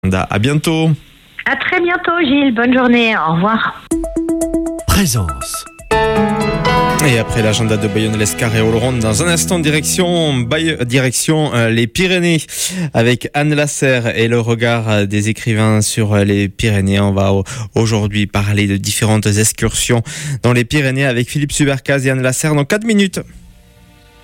À bientôt. À très bientôt, Gilles. Bonne journée. Au revoir. Présence. Et après l'agenda de Bayonne-Lescar et Oloron, dans un instant, direction les Pyrénées avec Anne Lasserre et le regard des écrivains sur les Pyrénées. On va aujourd'hui parler de différentes excursions dans les Pyrénées avec Philippe Subercaz et Anne Lasserre dans 4 minutes.